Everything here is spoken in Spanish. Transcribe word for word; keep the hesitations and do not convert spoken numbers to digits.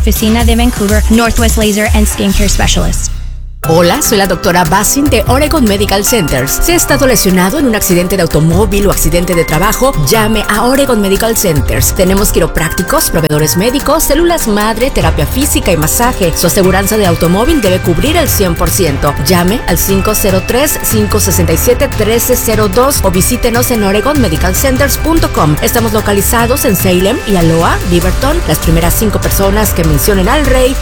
Oficina de Vancouver, Northwest Laser and Skincare Specialist. Hola, soy la doctora Basin de Oregon Medical Centers. Si ha estado lesionado en un accidente de automóvil o accidente de trabajo, llame a Oregon Medical Centers. Tenemos quiroprácticos, proveedores médicos, células madre, terapia física y masaje. Su aseguranza de automóvil debe cubrir el cien por ciento. Llame al cinco cero tres, cinco seis siete, uno tres cero dos o visítenos en oregon medical centers punto com. Estamos localizados en Salem y Aloha, Beaverton. Las primeras cinco personas que mencionen al rey